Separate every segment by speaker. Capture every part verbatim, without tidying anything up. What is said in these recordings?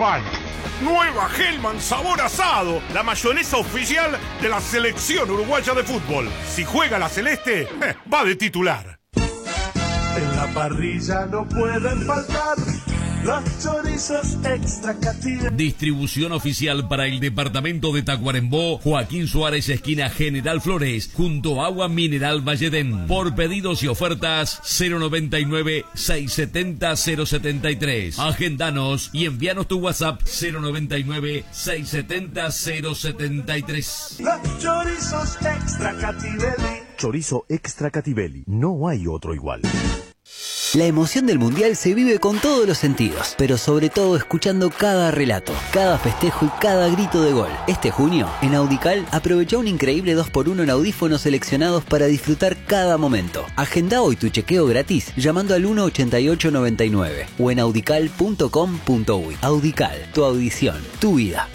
Speaker 1: igual. Nueva Hellman sabor asado, la mayonesa oficial de la selección uruguaya de fútbol. Si juega la celeste, eh, va de titular.
Speaker 2: En la parrilla no pueden faltar los chorizos extra Cativelli.
Speaker 3: Distribución oficial para el departamento de Tacuarembó, Joaquín Suárez, esquina General Flores, junto a Agua Mineral Valledén. Por pedidos y ofertas, cero noventa y nueve, seiscientos setenta, cero setenta y tres. Agendanos y envíanos tu WhatsApp cero noventa y nueve, seiscientos setenta, cero setenta y tres.
Speaker 2: Los chorizos extra Cativelli.
Speaker 4: Chorizo extra Cativelli. No hay otro igual.
Speaker 5: La emoción del Mundial se vive con todos los sentidos, pero sobre todo escuchando cada relato, cada festejo y cada grito de gol. Este junio, en Audical, aprovecha un increíble dos por uno en audífonos seleccionados para disfrutar cada momento. Agenda hoy tu chequeo gratis llamando al uno ochenta y ocho noventa y nueve o en audical punto com punto uy. Audical, tu audición, tu vida.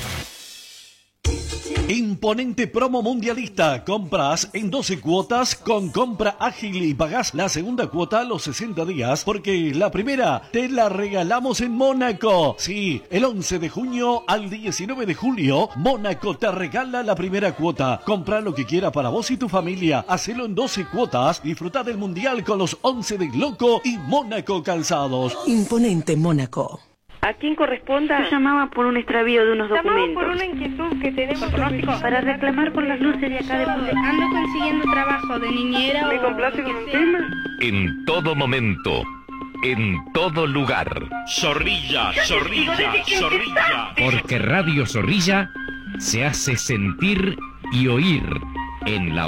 Speaker 6: Imponente promo mundialista. Compras en doce cuotas con compra ágil y pagás la segunda cuota a los sesenta días porque la primera te la regalamos en Mónaco. Sí, el once de junio al diecinueve de julio, Mónaco te regala la primera cuota. Compra lo que quiera para vos y tu familia. Hacelo en doce cuotas. Disfruta del mundial con los once de Loco y Mónaco Calzados.
Speaker 7: Imponente Mónaco.
Speaker 8: ¿A quién corresponda?
Speaker 9: Yo llamaba por un extravío de unos documentos.
Speaker 8: Llamaba por una inquietud que tenemos
Speaker 9: para reclamar por las luces de acá de Punta.
Speaker 10: Ando consiguiendo trabajo de niñera.
Speaker 8: ¿Me complace con un tema?
Speaker 11: En todo momento, en todo lugar.
Speaker 12: Zorrilla, Zorrilla, Zorrilla.
Speaker 11: Porque Radio Zorrilla se hace sentir y oír en la